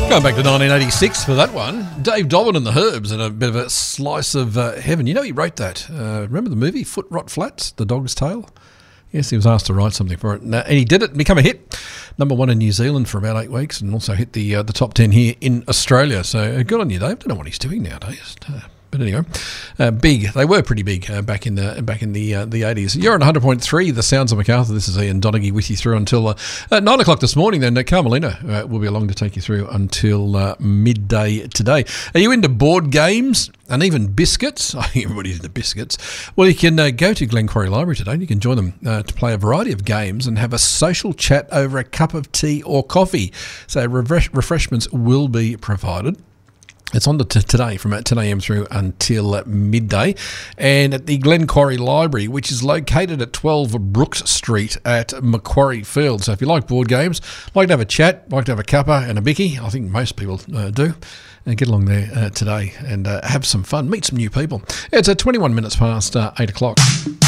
Going back to 1986 for that one. Dave Dobbin and the Herbs and a bit of a slice of heaven. You know he wrote that. Remember the movie Foot Rot Flats, The Dog's Tale? Yes, he was asked to write something for it. And he did it and become a hit. Number one in New Zealand for about 8 weeks and also hit the top 10 here in Australia. So good on you, Dave. Don't know what he's doing nowadays. But anyway, big. They were pretty big back in the 80s. You're on 100.3, The Sounds of Macarthur. This is Ian Donaghy with you through until 9 o'clock this morning. Then Carmelina will be along to take you through until midday today. Are you into board games and even biscuits? I think everybody's into biscuits. Well, you can go to Glen Quarry Library today and you can join them to play a variety of games and have a social chat over a cup of tea or coffee. So refreshments will be provided. It's on today from 10 a.m. through until midday, and at the Glen Quarry Library, which is located at 12 Brooks Street at Macquarie Field. So if you like board games, like to have a chat, like to have a cuppa and a bicky, I think most people do, and get along there today and have some fun, meet some new people. It's 21 minutes past 8 o'clock.